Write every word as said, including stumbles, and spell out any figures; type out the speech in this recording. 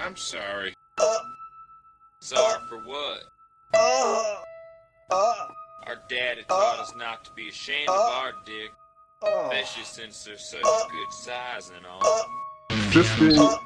I'm sorry. Uh, Sorry for what? uh, uh, Our daddy taught us not to be ashamed of our dick, uh, especially since they're such uh, good size and all. uh, Just being uh,